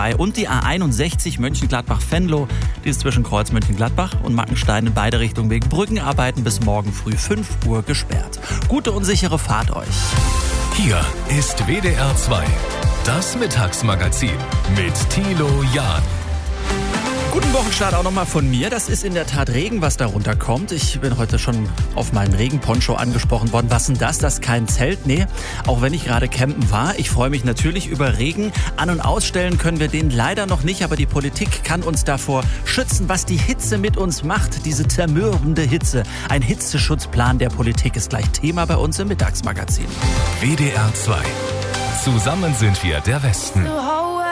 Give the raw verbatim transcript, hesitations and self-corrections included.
zwei und die A einundsechzig Mönchengladbach-Venlo. Die ist zwischen Kreuz Mönchengladbach und Mackenstein in beide Richtungen wegen Brückenarbeiten bis morgen früh fünf Uhr gesperrt. Gute und sichere Fahrt euch. Hier ist W D R zwei, das Mittagsmagazin mit Thilo Jahn. Guten Wochenstart auch nochmal von mir. Das ist in der Tat Regen, was da runterkommt. Ich bin heute schon auf meinen Regenponcho angesprochen worden. Was denn das? Das ist kein Zelt? Nee, auch wenn ich gerade campen war. Ich freue mich natürlich über Regen. An- und ausstellen können wir den leider noch nicht, aber die Politik kann uns davor schützen, was die Hitze mit uns macht. Diese zermürbende Hitze. Ein Hitzeschutzplan der Politik ist gleich Thema bei uns im Mittagsmagazin. W D R zwei. Zusammen sind wir der Westen.